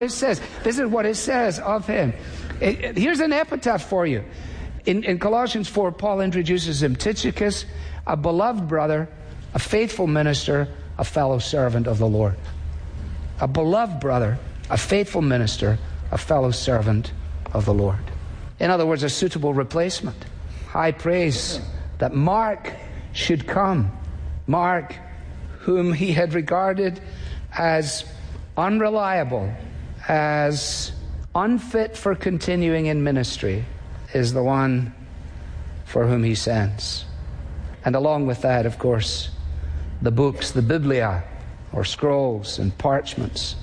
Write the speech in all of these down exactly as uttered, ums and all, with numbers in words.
It says, this is what it says of him. It, it, here's an epitaph for you. In, in Colossians four, Paul introduces him, Tychicus, a beloved brother, a faithful minister, a fellow servant of the Lord. A beloved brother, a faithful minister, a fellow servant of the Lord. In other words, a suitable replacement. High praise that Mark should come. Mark, whom he had regarded as unreliable, as unfit for continuing in ministry, is the one for whom he sends. And along with that, of course, the books, the Biblia, or scrolls and parchments.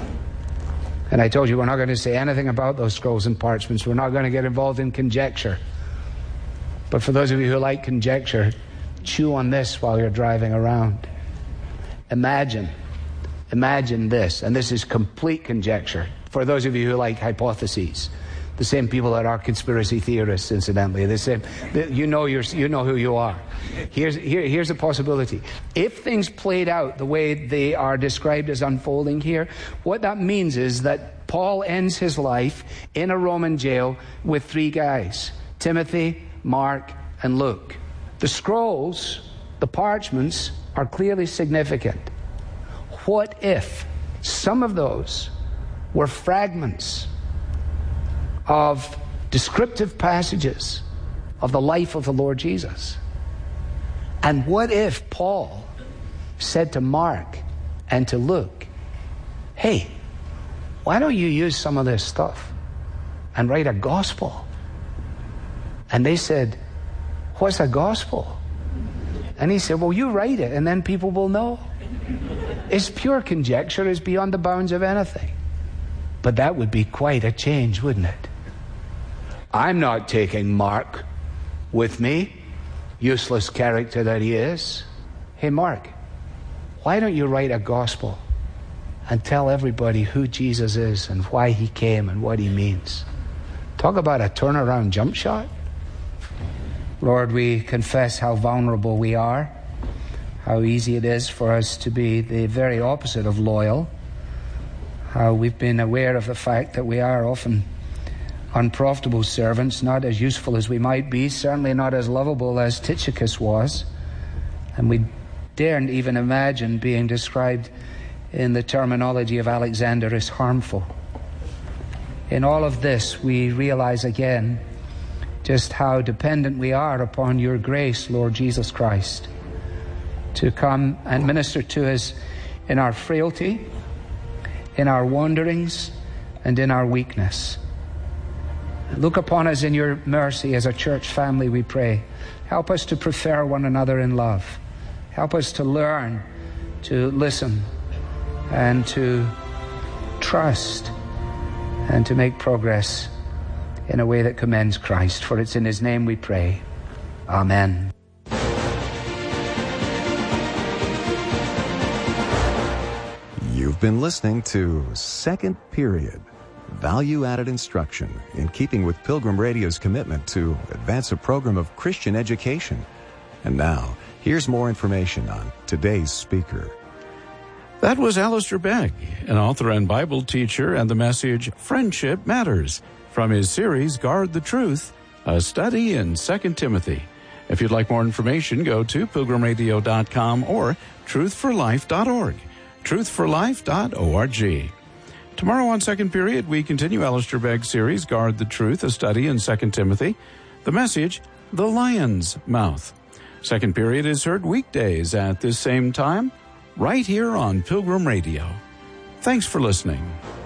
And I told you we're not going to say anything about those scrolls and parchments. We're not going to get involved in conjecture. But for those of you who like conjecture, chew on this while you're driving around. Imagine, imagine this, and this is complete conjecture. For those of you who like hypotheses, the same people that are conspiracy theorists, incidentally, the same, the, you know you're, you know who you are. Here's, here, here's a possibility. If things played out the way they are described as unfolding here, what that means is that Paul ends his life in a Roman jail with three guys, Timothy, Mark, and Luke. The scrolls, the parchments, are clearly significant. What if some of those were fragments of descriptive passages of the life of the Lord Jesus? And what if Paul said to Mark and to Luke, hey, why don't you use some of this stuff and write a gospel? And they said, what's a gospel? And he said, well, you write it and then people will know. It's pure conjecture. It's beyond the bounds of anything. But that would be quite a change, wouldn't it? I'm not taking Mark with me, useless character that he is. Hey, Mark, why don't you write a gospel and tell everybody who Jesus is and why he came and what he means? Talk about a turnaround jump shot. Lord, we confess how vulnerable we are, how easy it is for us to be the very opposite of loyal, how we've been aware of the fact that we are often unprofitable servants, not as useful as we might be, certainly not as lovable as Tychicus was, and we daren't even imagine being described in the terminology of Alexander as harmful. In all of this, we realize again just how dependent we are upon your grace, Lord Jesus Christ, to come and minister to us in our frailty, in our wanderings, and in our weakness. Look upon us in your mercy as a church family, we pray. Help us to prefer one another in love. Help us to learn to listen and to trust and to make progress in a way that commends Christ. For it's in his name we pray. Amen. You've been listening to Second Period, value-added instruction in keeping with Pilgrim Radio's commitment to advance a program of Christian education. And now, here's more information on today's speaker. That was Alistair Begg, an author and Bible teacher, and the message, Friendship Matters, from his series, Guard the Truth, a study in Second Timothy. If you'd like more information, go to pilgrim radio dot com or truth for life dot org, truth for life dot org. Tomorrow on Second Period, we continue Alistair Begg's series, Guard the Truth, a study in Second Timothy. The message, The Lion's Mouth. Second Period is heard weekdays at this same time, right here on Pilgrim Radio. Thanks for listening.